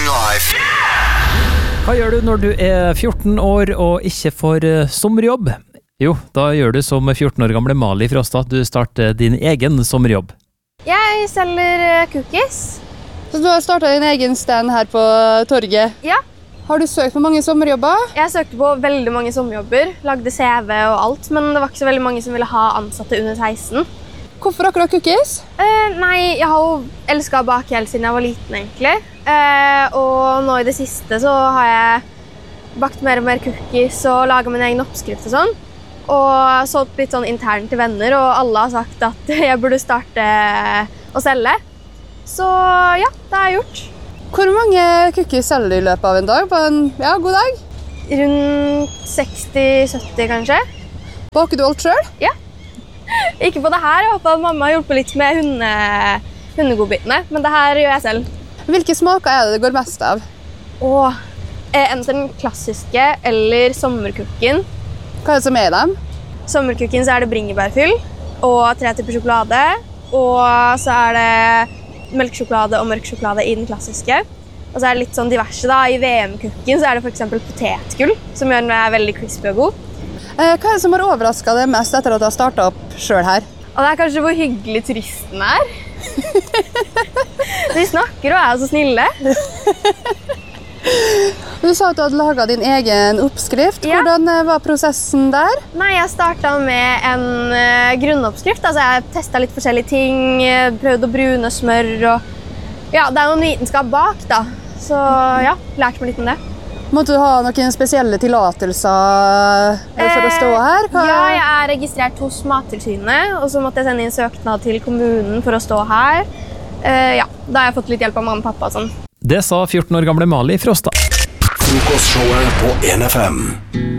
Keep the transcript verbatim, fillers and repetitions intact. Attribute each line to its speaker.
Speaker 1: Living life.
Speaker 2: Hva gjør du når du er fjorten år og ikke får eh, sommerjobb? Jo, da gjør du som fjorten år gamle Mali Frostad. Du starter din egen sommerjobb.
Speaker 3: Jeg selger cookies.
Speaker 4: Så du har startet din egen stand her på torget?
Speaker 3: Ja.
Speaker 4: Har du søkt på mange sommerjobber?
Speaker 3: Jeg søkte på veldig mange sommerjobber, lagde C V og alt, men det var ikke så veldig mange som ville ha ansatte under seksten.
Speaker 4: Hvorfor akkurat cookies?
Speaker 3: Eh, nei, jeg har jo elsket å bake helt siden jeg var liten, egentlig. Eh, og nå i det siste så har jeg bakt mer og mer cookies og laget min egen oppskrift og sånn. Og solgt litt sånn internt til venner, og alle har sagt at jeg burde starte å selge. Så ja, det har jeg gjort.
Speaker 4: Hvor mange cookies selger du i løpet av en dag på en ja, god dag?
Speaker 3: Rundt seksti sytti kanskje.
Speaker 4: Baker du alt selv?
Speaker 3: Ja. Ikke på det her, jeg håper at mamma har hjulpet litt med hunde, hundegodbitene, men det her gjør jeg selv.
Speaker 4: Hvilke smaker er det det går mest av?
Speaker 3: Og eh, enten den klassiske eller sommerkukken.
Speaker 4: Hva er det som er i dem?
Speaker 3: Sommerkukken så er det bringebærfyll og tre typer sjokolade, og så er det melksjokolade og mørk sjokolade i den klassiske. Og så er det litt sånn diverse da. I V M-kukken så er det for eksempel potetgull, som gjør den veldig crispy og god.
Speaker 4: Eh, hva er det som har overrasket deg mest etter at du har startet opp selv her?
Speaker 3: Og det er kanskje hvor hyggelig turisten er. De snakker og er så snille.
Speaker 4: Du sa at du hadde laget din egen oppskrift.
Speaker 3: Ja.
Speaker 4: Hvordan var prosessen der?
Speaker 3: Nei, jeg startet med en uh, grunnoppskrift. Altså, jeg testet litt forskjellige ting, prøvde å brune smør og... Ja, det er noen vitenskap bak da. Så ja, lærte meg litt om det.
Speaker 4: Måtte du ha noen spesielle tillatelser for å stå her? Hva?
Speaker 3: Ja, jeg er registrert hos Mattilsynet, og så måtte jeg sende inn søknad til kommunen for å stå her. Uh, ja, da har jeg fått litt hjelp av mamma og pappa og sånn.
Speaker 2: Det sa fjorten år gamle Mali Frostad.
Speaker 1: Frokostshowet på N F M.